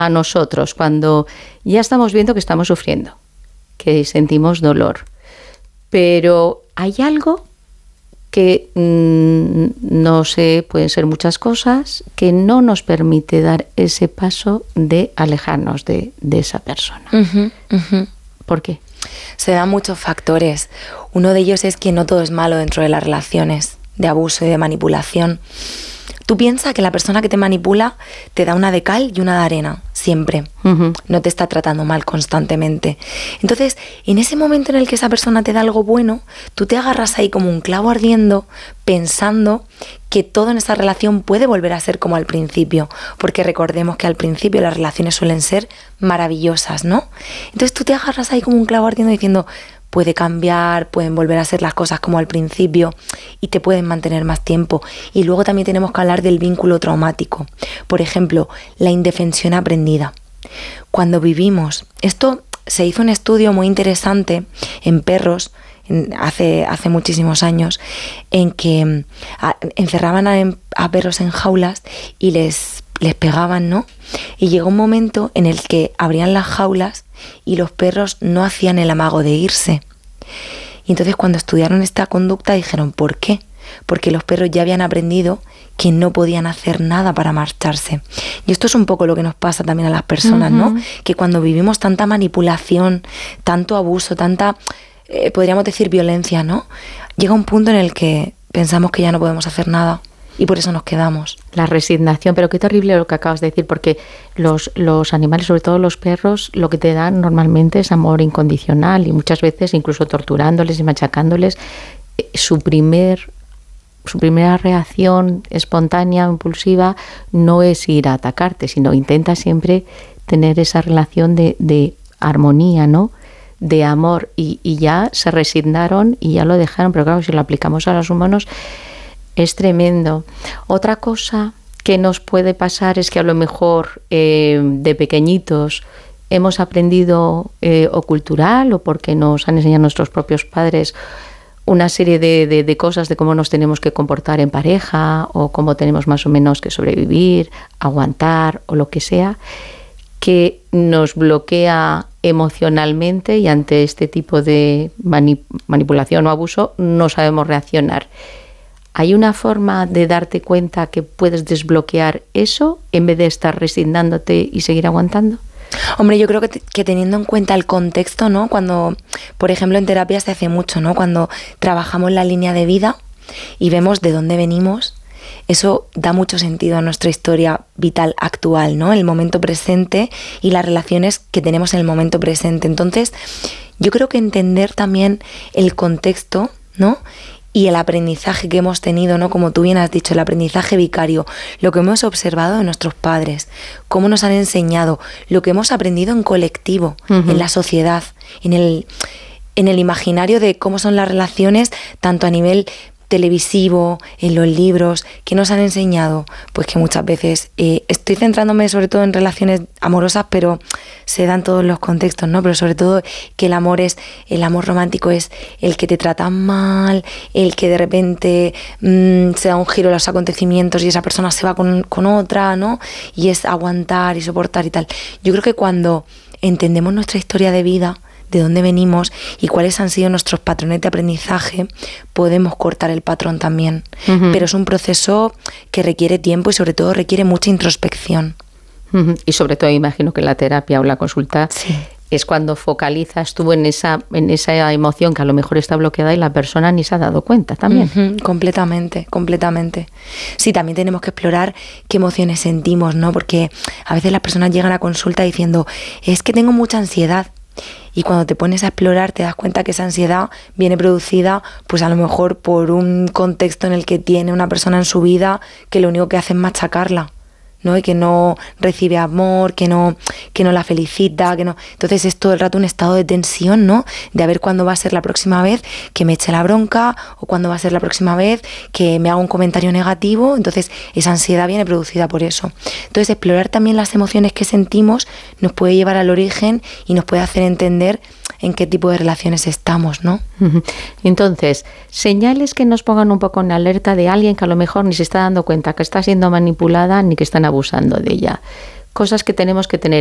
a nosotros cuando ya estamos viendo que estamos sufriendo, que sentimos dolor, pero hay algo que no sé, pueden ser muchas cosas, que no nos permite dar ese paso de alejarnos de esa persona. ¿Por qué? Se dan muchos factores. Uno de ellos es que no todo es malo dentro de las relaciones de abuso y de manipulación. Tú piensas que la persona que te manipula te da una de cal y una de arena, siempre. No te está tratando mal constantemente. Entonces, en ese momento en el que esa persona te da algo bueno, tú te agarras ahí como un clavo ardiendo, pensando que todo en esa relación puede volver a ser como al principio. Porque recordemos que al principio las relaciones suelen ser maravillosas, ¿no? Entonces tú te agarras ahí como un clavo ardiendo diciendo, puede cambiar, pueden volver a ser las cosas como al principio y te pueden mantener más tiempo. Y luego también tenemos que hablar del vínculo traumático. Por ejemplo, la indefensión aprendida. Cuando vivimos, esto se hizo un estudio muy interesante en perros hace muchísimos años, en que encerraban a perros en jaulas y les pegaban, ¿no? Y llegó un momento en el que abrían las jaulas y los perros no hacían el amago de irse. Y entonces cuando estudiaron esta conducta dijeron, ¿por qué? Porque los perros ya habían aprendido que no podían hacer nada para marcharse. Y esto es un poco lo que nos pasa también a las personas, ¿no? Que cuando vivimos tanta manipulación, tanto abuso, tanta, podríamos decir, violencia, ¿no? Llega un punto en el que pensamos que ya no podemos hacer nada. Y por eso nos quedamos. La resignación, pero qué terrible lo que acabas de decir, porque los animales, sobre todo los perros, lo que te dan normalmente es amor incondicional y muchas veces incluso torturándoles y machacándoles, su primera reacción espontánea, impulsiva, no es ir a atacarte, sino intenta siempre tener esa relación de armonía, ¿no? De amor, y ya se resignaron y ya lo dejaron, pero claro, si lo aplicamos a los humanos es tremendo. Otra cosa que nos puede pasar es que a lo mejor de pequeñitos hemos aprendido o cultural o porque nos han enseñado nuestros propios padres una serie de cosas de cómo nos tenemos que comportar en pareja o cómo tenemos más o menos que sobrevivir, aguantar o lo que sea, que nos bloquea emocionalmente y ante este tipo de manipulación o abuso no sabemos reaccionar. ¿Hay una forma de darte cuenta que puedes desbloquear eso en vez de estar resignándote y seguir aguantando? Hombre, yo creo que teniendo en cuenta el contexto, ¿no? Cuando, por ejemplo, en terapia se hace mucho, ¿no? Cuando trabajamos la línea de vida y vemos de dónde venimos, eso da mucho sentido a nuestra historia vital actual, ¿no? El momento presente y las relaciones que tenemos en el momento presente. Entonces, yo creo que entender también el contexto, ¿no? Y el aprendizaje que hemos tenido, ¿no? Como tú bien has dicho, el aprendizaje vicario, lo que hemos observado de nuestros padres, cómo nos han enseñado, lo que hemos aprendido en colectivo, en la sociedad, en el imaginario de cómo son las relaciones, tanto a nivel televisivo, en los libros, que nos han enseñado, pues que muchas veces, estoy centrándome sobre todo en relaciones amorosas, pero se dan todos los contextos, ¿no? Pero sobre todo que el amor romántico es el que te trata mal, el que de repente se da un giro a los acontecimientos y esa persona se va con otra, ¿no? Y es aguantar y soportar y tal. Yo creo que cuando entendemos nuestra historia de vida, de dónde venimos y cuáles han sido nuestros patrones de aprendizaje, podemos cortar el patrón también. Pero es un proceso que requiere tiempo y sobre todo requiere mucha introspección. Y sobre todo imagino que la terapia o la consulta es cuando focalizas tú en esa emoción que a lo mejor está bloqueada y la persona ni se ha dado cuenta también. Completamente. Sí, también tenemos que explorar qué emociones sentimos, ¿no? Porque a veces las personas llegan a consulta diciendo, es que tengo mucha ansiedad. Y cuando te pones a explorar te das cuenta que esa ansiedad viene producida pues a lo mejor por un contexto en el que tiene una persona en su vida que lo único que hace es machacarla, ¿no? Y que no recibe amor, que no la felicita, que no. Entonces es todo el rato un estado de tensión, ¿no? De a ver cuándo va a ser la próxima vez que me eche la bronca o cuándo va a ser la próxima vez que me haga un comentario negativo. Entonces esa ansiedad viene producida por eso. Entonces explorar también las emociones que sentimos nos puede llevar al origen y nos puede hacer entender en qué tipo de relaciones estamos, ¿no? Entonces, señales que nos pongan un poco en alerta de alguien que a lo mejor ni se está dando cuenta que está siendo manipulada ni que están abusando de ella. cosas que tenemos que tener